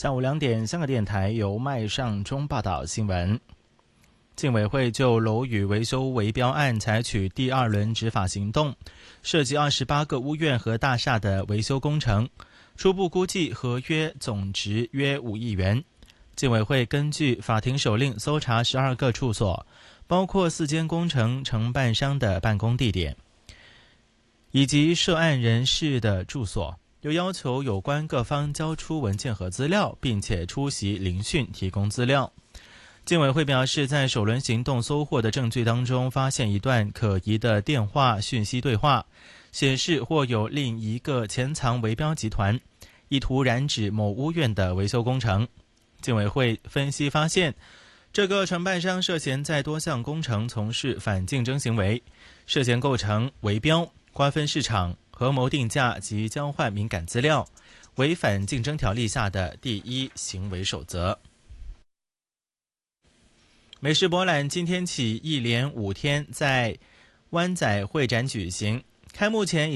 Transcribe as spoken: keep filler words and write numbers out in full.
下午两点，香港电台由麦尚中报道新闻。竞委会就楼宇维修围标案采取第二轮执法行动，涉及二十八个屋苑和大厦的维修工程，初步估计合约总值约五亿元。竞委会根据法庭手令搜查十二个处所，包括四间工程承办商的办公地点，以及涉案人士的住所，又要求有关各方交出文件和资料，并且出席聆讯提供资料。竞委会表示，在首轮行动搜获的证据当中，发现一段可疑的电话讯息对话，显示或有另一个潜藏围标集团，意图染指某屋苑的维修工程。竞委会分析发现，这个承办商涉嫌在多项工程从事反竞争行为，涉嫌构成围标、瓜分市场、合谋定价及交换敏感资料，违反竞争条例下的第一行为守则。美食博览今天起一连五天在湾仔会展举行，开幕前